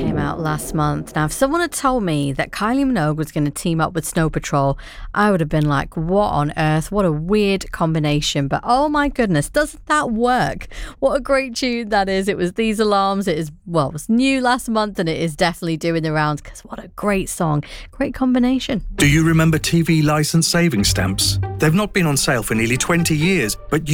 came out last month. Now, if someone had told me that Kylie Minogue was going to team up with Snow Patrol, I would have been like, what on earth? What a weird combination. But oh my goodness, doesn't that work? What a great tune that is. It was These Alarms. It was new last month, and it is definitely doing the rounds because what a great song. Great combination. Do you remember TV licence saving stamps? They've not been on sale for nearly 20 years, but